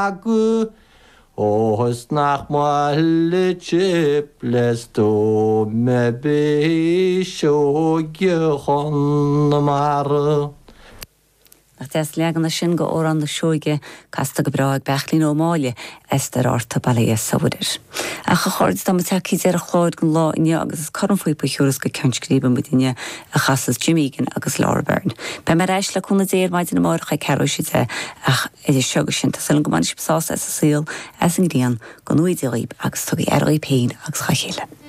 Os nach mal chiples to me be show gehon mar. Nach des legan na sin go óran na seoige casta go braag bechlín ó máile ester orta balé saoidir. A chord da mataki ar a chláid gon lá inne agus carm faoi puúras go ceintríban budine a chasas Jimmygan agus Laura Byrne. Be mar reis le chuna déir maid na marcha ceir siite ach idir segus sin tá san go man sipsás as a síl as an grían go nuid agus tugaí ar péin agus chachéile.